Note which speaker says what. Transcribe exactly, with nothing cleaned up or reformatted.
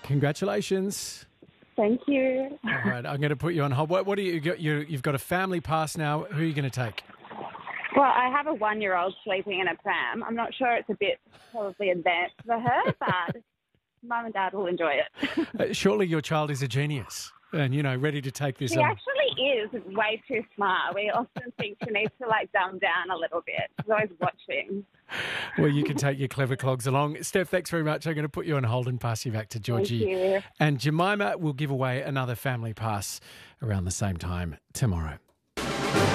Speaker 1: Congratulations.
Speaker 2: Thank you.
Speaker 1: All right, I'm going to put you on hold. What, what do you got? You, you've got a family pass now. Who are you going to take?
Speaker 2: Well, I have a one-year-old sleeping in a pram. I'm not sure it's a bit probably advanced for her, but Mum and Dad will enjoy it.
Speaker 1: Uh, surely your child is a genius and, you know, ready to take this
Speaker 2: She
Speaker 1: on.
Speaker 2: actually is way too smart. We often think she needs to, like, dumb down a little bit. She's always watching.
Speaker 1: Well, you can take your clever clogs along. Steph, thanks very much. I'm going to put you on hold and pass you back to Georgie.
Speaker 2: Thank you.
Speaker 1: And Jemima will give away another family pass around the same time tomorrow.